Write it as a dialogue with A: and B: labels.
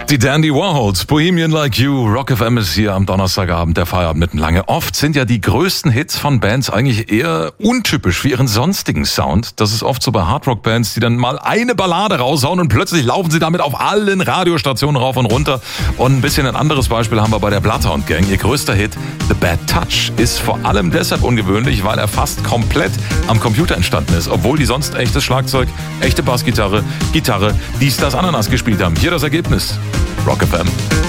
A: Die Dandy Warhols, Bohemian Like You, Rock FM ist hier am Donnerstagabend, der Feierabend mitten lange. Oft sind ja die größten Hits von Bands eigentlich eher untypisch für ihren sonstigen Sound. Das ist oft so bei Hardrock-Bands, die dann mal eine Ballade raushauen und plötzlich laufen sie damit auf allen Radiostationen rauf und runter. Und ein bisschen ein anderes Beispiel haben wir bei der Bloodhound Gang. Ihr größter Hit, The Bad Touch, ist vor allem deshalb ungewöhnlich, weil er fast komplett am Computer entstanden ist. Obwohl die sonst echtes Schlagzeug, echte Bassgitarre, Gitarre, dies, das, Ananas gespielt haben. Hier das Ergebnis. Rock FM.